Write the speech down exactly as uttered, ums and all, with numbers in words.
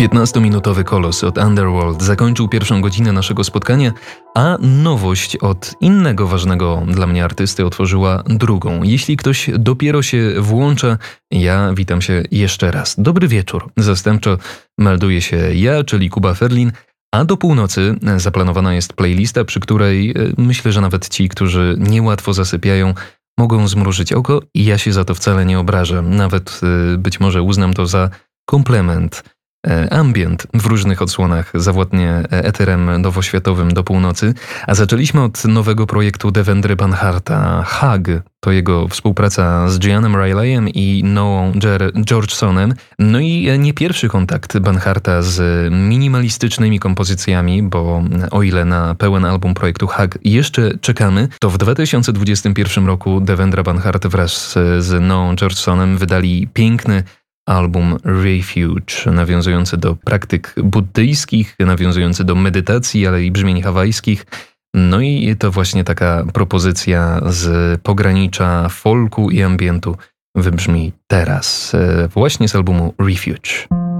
piętnastominutowy kolos od Underworld zakończył pierwszą godzinę naszego spotkania, a nowość od innego ważnego dla mnie artysty otworzyła drugą. Jeśli ktoś dopiero się włącza, ja witam się jeszcze raz. Dobry wieczór. Zastępczo melduje się ja, czyli Kuba Ferlin, a do północy zaplanowana jest playlista, przy której myślę, że nawet ci, którzy niełatwo zasypiają, mogą zmrużyć oko i ja się za to wcale nie obrażę. Nawet być może uznam to za komplement. Ambient w różnych odsłonach zawładnie eterem nowoświatowym do północy, a zaczęliśmy od nowego projektu Devendry Banharta. Hug to jego współpraca z Gianem Rileyem i Noah Georgesonem. No i nie pierwszy kontakt Banharta z minimalistycznymi kompozycjami, bo o ile na pełen album projektu Hug jeszcze czekamy, to w dwa tysiące dwudziestym pierwszym roku Devendra Banhart wraz z Noah Georgesonem wydali piękny album Refuge, nawiązujący do praktyk buddyjskich, nawiązujący do medytacji, ale i brzmień hawajskich. No i to właśnie taka propozycja z pogranicza folku i ambientu wybrzmi teraz, właśnie z albumu Refuge.